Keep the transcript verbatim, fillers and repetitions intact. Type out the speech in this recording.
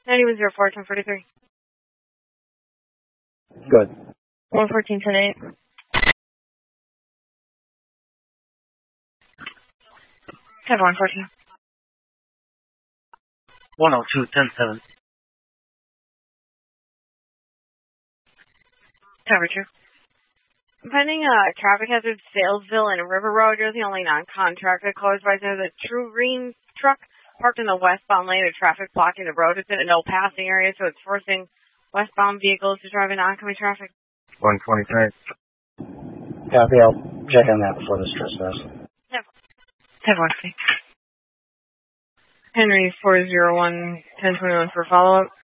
ninety-one zero four, ten forty-three. Good. one fourteen, ten eight. ten one fourteen. one oh two, ten seven. Cover two. Pending uh, traffic hazard, Salesville and River Road. You're the only non-contractor closed by there. The True Green truck parked in the westbound lane of traffic blocking the road. It's in a no passing area, so it's forcing westbound vehicles to drive in oncoming traffic. one twenty-three. Copy. I'll check on that before this trespass. Yep. ten one. Henry four zero one, ten twenty-one for follow-up.